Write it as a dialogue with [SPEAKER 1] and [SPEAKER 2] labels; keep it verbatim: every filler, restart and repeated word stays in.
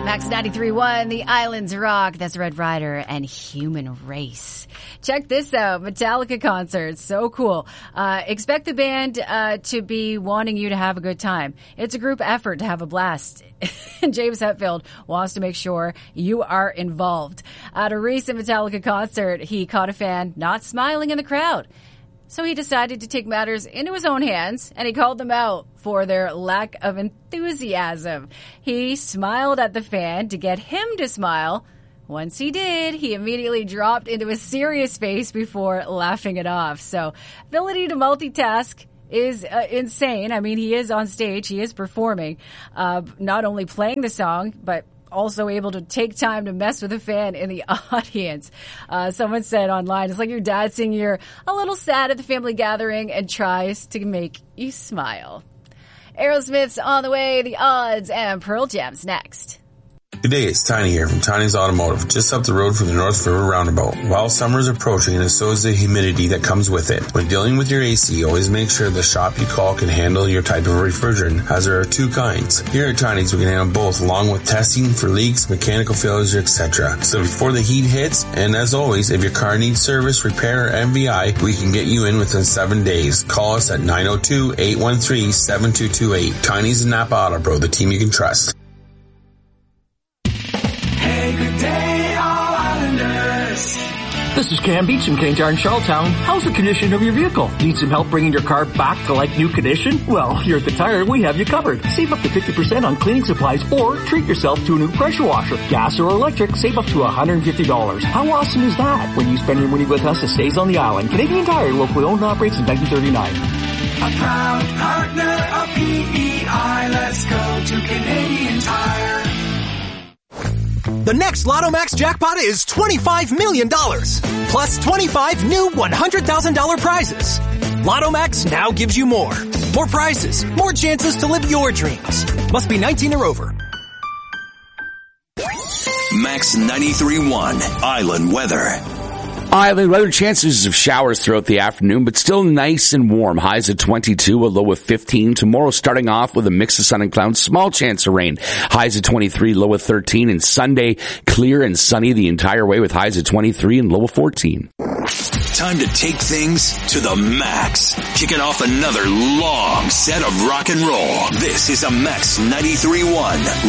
[SPEAKER 1] Max ninety-three point one, The Islands Rock. That's Red Rider and Human Race. Check this out. Metallica concert. So cool. Uh, expect the band uh, to be wanting you to have a good time. It's a group effort to have a blast. And James Hetfield wants to make sure you are involved. At a recent Metallica concert, he caught a fan not smiling in the crowd. So he decided to take matters into his own hands, and he called them out for their lack of enthusiasm. He smiled at the fan to get him to smile. Once he did, he immediately dropped into a serious face before laughing it off. So, ability to multitask is uh, insane. I mean, he is on stage, he is performing, uh, not only playing the song, but also able to take time to mess with a fan in the audience. Uh, someone said online, it's like your dad seeing you're a little sad at the family gathering and tries to make you smile. Aerosmith's on the way, The Odds, and Pearl Jam's next.
[SPEAKER 2] Good day, it's Tiny here from Tiny's Automotive, just up the road from the North River Roundabout. While summer is approaching, and so is the humidity that comes with it. When dealing with your A C, always make sure the shop you call can handle your type of refrigerant, as there are two kinds. Here at Tiny's, we can handle both, along with testing for leaks, mechanical failures, et cetera. So before the heat hits, and as always, if your car needs service, repair, or M V I, we can get you in within seven days. Call us at nine oh two, eight one three, seven two two eight. Tiny's and Napa Auto Pro, the team you can trust.
[SPEAKER 3] This is Cam Beach from Kane-Jar in Charlottetown. How's the condition of your vehicle? Need some help bringing your car back to like new condition? Well, here at The Tire, we have you covered. Save up to fifty percent on cleaning supplies or treat yourself to a new pressure washer. Gas or electric, save up to one hundred fifty dollars. How awesome is that? When you spend your money with us, it stays on the island. Canadian Tire, locally owned and operates since nineteen thirty-nine.
[SPEAKER 4] A proud partner of P E I. Let's go to Canadian Tire.
[SPEAKER 5] The next Lotto Max jackpot is twenty-five million dollars, plus twenty-five new one hundred thousand dollars prizes. Lotto Max now gives you more. More prizes, more chances to live your dreams. Must be nineteen or over.
[SPEAKER 6] Max ninety-three point one, Island Weather.
[SPEAKER 7] Island weather, chances of showers throughout the afternoon, but still nice and warm. Highs at twenty-two, a low of fifteen. Tomorrow starting off with a mix of sun and clouds, small chance of rain. Highs at twenty-three, low of thirteen. And Sunday, clear and sunny the entire way with highs at twenty-three and low of fourteen.
[SPEAKER 6] Time to take things to the max. Kicking off another long set of rock and roll. This is a Max ninety-three point one